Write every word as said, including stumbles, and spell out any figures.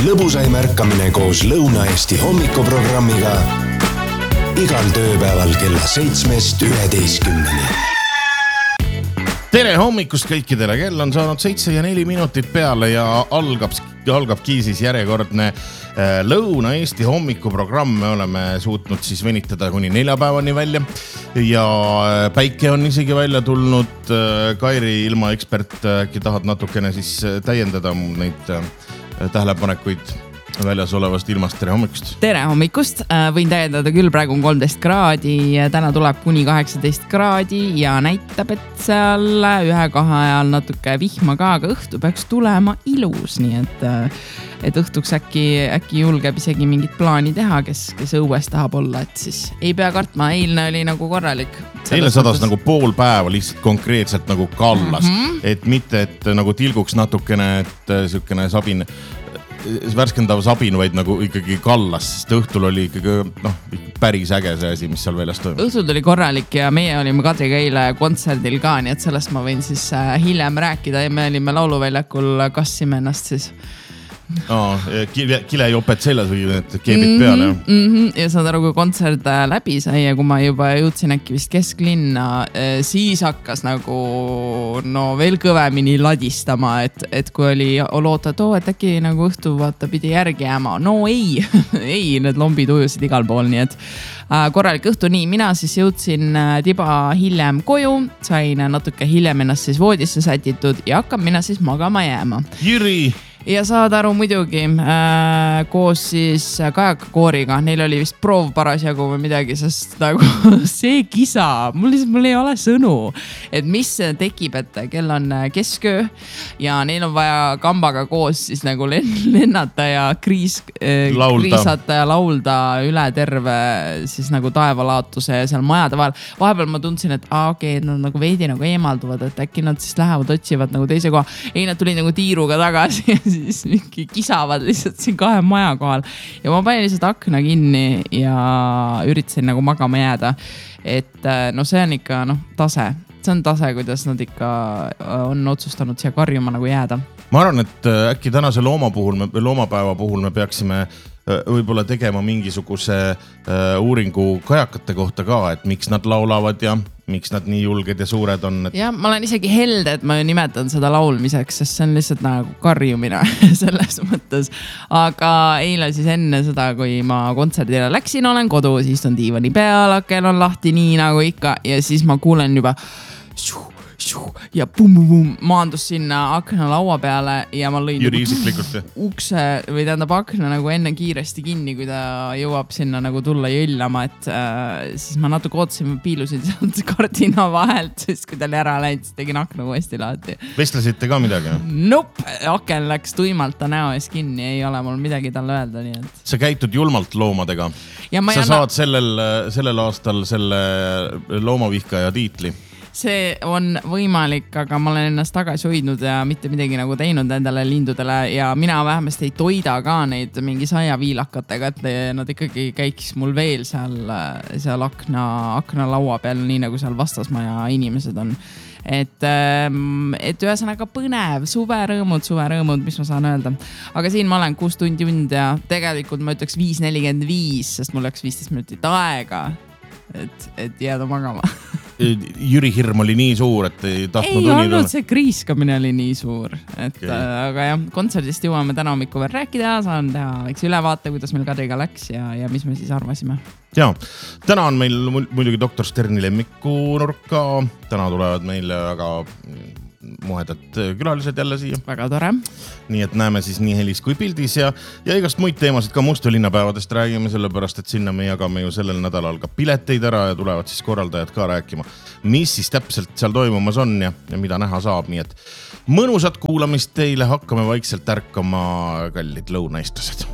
lõbusaim ärkamine koos Lõuna-Eesti hommikuprogrammiga igal tööpäeval kella seitsmest üheteistkümneni. Tere hommikust kõikidele, kell on saanud seitse ja neli minutit peale ja algab, algab kiisis järjekordne Lõuna-Eesti hommikuprogramm. Me oleme suutnud siis venitada kuni neljapäevani välja ja päike on isegi välja tulnud. Kairi ilmaekspert, äkki tahad natukene siis täiendada neid tähelepanekuid väljas olevast ilmast. Tere hommikust. Tere hommikust. Võin täiendada küll, praegu on kolmteist kraadi, täna tuleb kuni kaheksateist kraadi ja näitab, et seal ühe-kahe ajal natuke vihma ka, aga õhtu peaks tulema ilus, nii et, et õhtuks äkki, äkki julgeb isegi mingit plaani teha, kes, kes õues tahab olla, et siis ei pea kartma, eilne oli nagu korralik. Eile sadas nagu pool päeva lihtsalt konkreetselt nagu kallas, mm-hmm. et mitte, et nagu tilguks natukene, et sükene sabin värskendav sabin, vaid nagu ikkagi kallas, sest õhtul oli ikkagi noh, päris äge see asi, mis seal väljas toimub. Õhtul oli korralik ja meie olime Kadriga eile kontserdil ka, nii et sellest ma võin siis hiljem rääkida ja me olime lauluväljakul, kassime ennast siis. Oh, kile, kilejopet selles või need keebid mm-hmm, peale. Mm-hmm. Ja saad aru, kui kontsert läbi sai ja kui ma juba jõudsin äkki vist kesklinna, siis hakkas nagu no veel kõvemini ladistama, et, et kui oli loota, et oo, et äkki nagu õhtu vaata pidi järgi jääma. No ei, ei, need lombid ujusid igal pool, nii et äh, korralik õhtu. Nii, mina siis jõudsin tiba hiljem koju, sain natuke hiljem ennast siis voodisse sätitud ja hakkab mina siis magama jääma. Jüri! Ja saad aru muidugi äh, koos siis Kajaka kooriga, neil oli vist proov parasjagu või midagi, sest nagu see kisa, mul, mul ei ole sõnu, et mis tekib, et kell on kesköö ja neil on vaja kambaga koos siis nagu lennata ja kriis, äh, kriisata ja laulda üle terve siis nagu taevalaatuse ja seal majade vahel. Vahepeal ma tundsin, et aa, okei, okay, nad nagu veidi nagu eemalduvad, et äkki nad siis lähevad, otsivad nagu teise koha. Ei, nad tulid nagu tiiruga tagasi siis mingi kisavad lihtsalt siin kahe maja kohal ja ma panin lihtsalt akna kinni ja üritasin nagu magama jääda, et no see on ikka noh, tase, see on tase, kuidas nad ikka on otsustanud siia karjuma nagu jääda. Ma arvan, et äkki tänase looma puhul, loomapäeva puhul me peaksime võib-olla tegema mingisuguse uuringu kajakate kohta ka, et miks nad laulavad ja miks nad nii julged ja suured on. Et... Ja ma olen isegi helde, et ma nimetan seda laulmiseks, sest see on lihtsalt nagu karjumine selles mõttes. Aga eile siis enne seda, kui ma kontserdile läksin, olen kodus, istun diivani peal, akel on lahti nii nagu ikka ja siis ma kuulen juba ja pum-pum maandus sinna akna laua peale ja ma lõin nagu ukse või tähendab akna nagu enne kiiresti kinni, kui ta jõuab sinna nagu tulla jõllama, et äh, siis ma natuke ootasin, piilusin kardina vahelt, siis kui ta oli ära läinud, siis tegin akna uuesti lahti. Vestlesite ka midagi? Nope, aken läks tuimalt ta näo ees kinni, ei ole mul midagi talle öelda. Nii et... Sa käitud julmalt loomadega. Sa jana... saad sellel, sellel aastal selle loomavihkaja tiitli. See on võimalik, aga ma olen ennast tagasi hoidnud ja mitte midagi nagu teinud nendele lindudele ja mina vähemasti ei toida ka neid mingi saja viilakatega, et nad ikkagi käiks mul veel seal, seal akna, akna laua peal, nii nagu seal vastasmaja inimesed on. Et, et ühesõnaga põnev, suverõõmud, suverõõmud, mis ma saan öelda. Aga siin ma olen kuus tundi und ja tegelikult ma ütleks viis nelikümmend viis, sest mul läks viisteist minutit aega, et, et jääda magama. Jüri hirm oli nii suur, et ei tahtnud ei olnud, see kriiskamine oli nii suur, et okay. Aga jah, kontserdist jõuame täna hommiku veel rääkida, saan teha väikse ülevaate, kuidas meil Kadriga läks ja, ja mis me siis arvasime. Ja, täna on meil muidugi doktor Sterni lemmiku nurka, täna tulevad meil aga muhedad külalised jälle siia. Väga tore. Nii et näeme siis nii helis kui pildis ja, ja igast muid teemasid ka Musta linnapäevadest räägime, sellepärast et sinna me jagame ju sellel nädalal ka pileteid ära ja tulevad siis korraldajad ka rääkima, mis siis täpselt seal toimumas on ja, ja mida näha saab. Nii et mõnusat kuulamist teile, hakkame vaikselt ärkama, kallid lõunaistlased.